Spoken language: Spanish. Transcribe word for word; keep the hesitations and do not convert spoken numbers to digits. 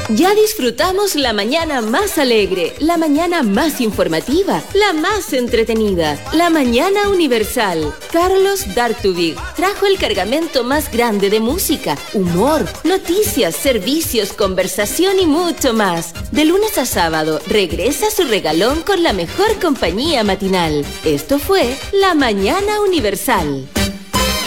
Ya disfrutamos la mañana más alegre, la mañana más informativa, la más entretenida, la mañana universal. Carlos Dartubig trajo el cargamento más grande de música, humor, noticias, servicios, conversación y mucho más. De lunes a sábado regresa su regalón con la mejor compañía matinal. Esto fue La Mañana Universal.